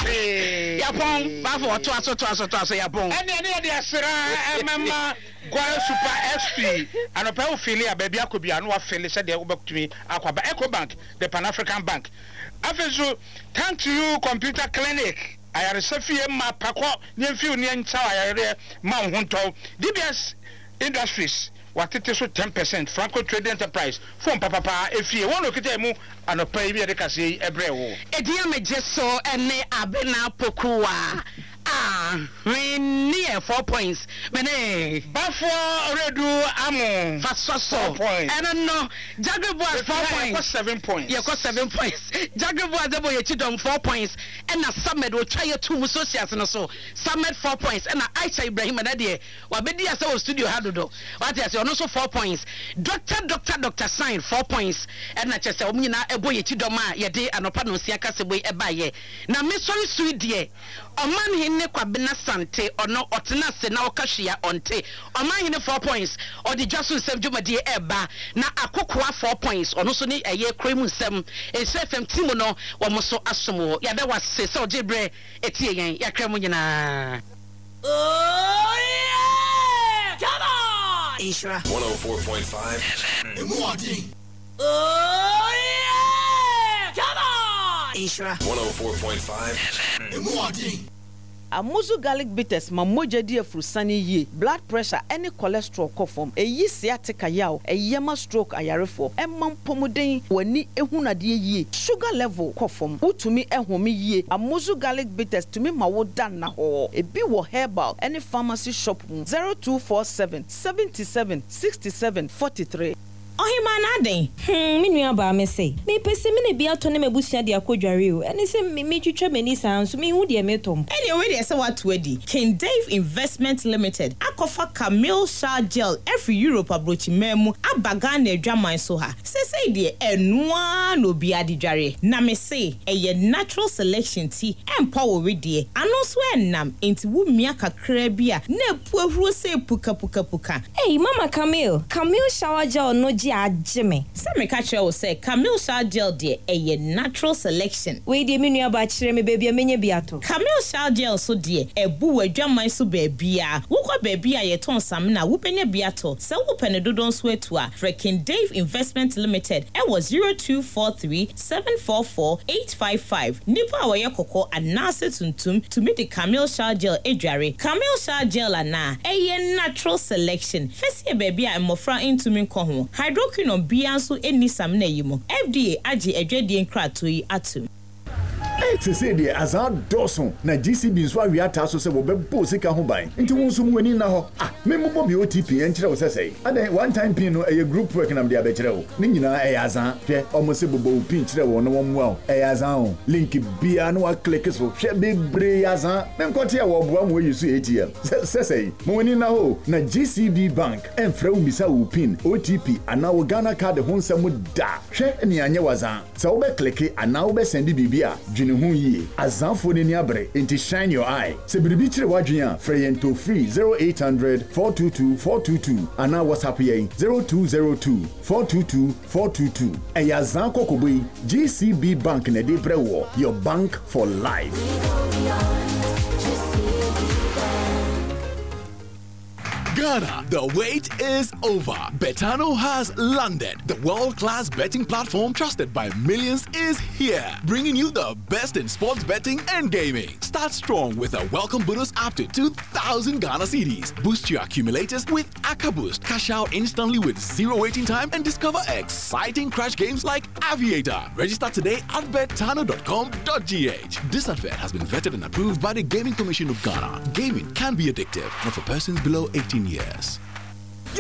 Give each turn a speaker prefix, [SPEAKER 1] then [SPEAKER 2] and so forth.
[SPEAKER 1] Yapon, Bafo, to Yapon.
[SPEAKER 2] And the Asera, Mama, Gua Super SP, and a Pelophilia, baby, I could be annual Phyllis said they will back to me, Aquaba Ecobank, the Pan African Bank. After so, thank to you, computer clinic. I have a Sophia Mapako, near few near Tower, Mount Hunto, DBS Industries. What it is 10% Franco Trade Enterprise from Papa if you want to get mu and a pay the Cassi Ebreo.
[SPEAKER 1] Ediame Jesso and ne Abena Pokua. Near 4 points. Mene
[SPEAKER 2] Buffo Redu Amo
[SPEAKER 1] Fasoso.
[SPEAKER 2] 4 points.
[SPEAKER 1] And I know Jaguar 4 points.
[SPEAKER 2] 7 points.
[SPEAKER 1] You got 7 points. Jaguar the boy chidom 4 points. And a Summit will try 2 associates and so Summit 4 points. And Aisha Ibrahim and Adia. Wabedi as our studio had do. What is also 4 points. Doctor Sign 4 points. And I just say Omina a boy chidoma yade and opano siaka sebe ebaye. Now Miss Sweet dear. Oman hine kwa bina sante ono otena se na okashia onte oman hine 4 points or the Jason Sem Jumadi eba na akokwa 4 points ono so ni eye kremu nsem FM team no wo mo so asomo ya da wase se ojebre etie yen ya kremu nyina.
[SPEAKER 3] Oh yeah, come on.
[SPEAKER 4] Isra
[SPEAKER 5] 104.5 FM.
[SPEAKER 3] Oh yeah, come on.
[SPEAKER 4] Isra
[SPEAKER 5] 104.5 FM.
[SPEAKER 6] Amuzu garlic bitters ma moja di afrusani ye blood pressure any cholesterol kofom eyi sciatica yaw eyema stroke ayarefo emam pomuden wani ehunade ye sugar level kofom utumi ehome ye Amuzu garlic bitters tumi ma wo dan na ho ebi wo herbal any pharmacy shop 0247 77 67 43.
[SPEAKER 7] Ohima na den me nua ba me say me pese me ne bia to ne mabusua de akodware o ene se me twitwa mani san so me hu de me tom
[SPEAKER 8] anyway dey say what wedi King Dave Investment Limited akofa Camille Shah Gel every Europe abrochi memu abaga na adwaman so ha say de enua no bia de dware na me say eye natural selection tea empower we de ano so enam enti wu mia kakra bia na puahuru say puka
[SPEAKER 7] hey mama Camille Shower Gel no ajime
[SPEAKER 8] se me ka kire wo say Camille Shah Gel de eye natural selection
[SPEAKER 7] we de me nua ba kire me baby amenye biato
[SPEAKER 8] Camille Shah Gel so de ebu adwaman so baabia wo kwa baabia ye ton sam na wo penya biato se wo pene dodon so etu a King Dave Investment Limited e was 0243 744 855 nipa wa ye kokko anase tuntum to meet the Camille Shah Gel edware Camille Shah Gel ana eye natural selection fesi baabia emofra intumi nko ho hydroquinone bianso eni sam na yimo FDA agi edwedie nkrato yi atum
[SPEAKER 9] se say the azan doson na GCB nso awi ata so se wo bebo sika ho ban nti won so mwani na ho me mo bi OTP en kire wo se adan one time pin no e group work na me abekire wo ni nyina e azan hwe omo se bobo pin kire wo no wo mo e azan link bia no wa click so hwe bebre azan me nkote e wo boa mo yisu ATM se mwani na ho na GCB bank en fra wo misa wo pin OTP ana wo Ghana card ho nsam da hwe ni anye wazan se wo be click ana wo be send bibia hu ye azanfo ni abre into shine your eye se biribi kire wadwen a free free 0800 422 422 ana WhatsApp ye 0202 422 422 e yazan kokoboy GCB bank na de brewo your bank for life.
[SPEAKER 10] Ghana, the wait is over. Betano has landed. The world-class betting platform trusted by millions is here, bringing you the best in sports betting and gaming. Start strong with a welcome bonus up to 2,000 Ghana cedis. Boost your accumulators with Aka Boost. Cash out instantly with zero waiting time and discover exciting crash games like Aviator. Register today at betano.com.gh. This advert has been vetted and approved by the Gaming Commission of Ghana. Gaming can be addictive, not for persons below 18 years.